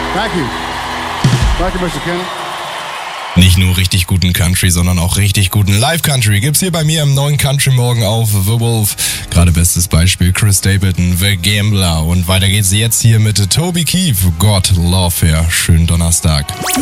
Thank you. Thank you, Mr. Kenny. Nicht nur richtig guten Country, sondern auch richtig guten Live-Country gibt's hier bei mir im neuen Country Morgen auf The Wolf. Gerade bestes Beispiel Chris Stapleton, The Gambler. Und weiter geht's jetzt hier mit Toby Keith, God Love Her. Schönen Donnerstag.